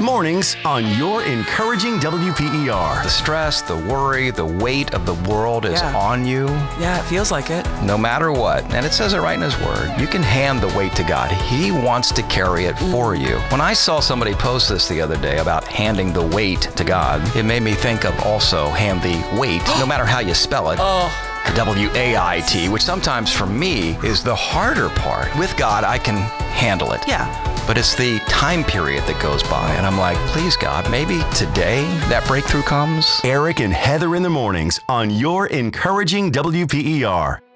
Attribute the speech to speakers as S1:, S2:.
S1: Mornings on your encouraging WPER.
S2: The stress, the worry, the weight of the world is on you.
S3: Yeah, it feels like it.
S2: No matter what. And it says it right in His Word. You can hand the weight to God. He wants to carry it for you. When I saw somebody post this the other day about handing the weight to God, it made me think of also hand the weight, no matter how you spell it. W-A-I-T, which sometimes for me is the harder part. With God, I can handle it.
S3: Yeah.
S2: But it's the time period that goes by. And I'm like, please, God, maybe today that breakthrough comes.
S1: Eric and Heather in the mornings on your encouraging WPER.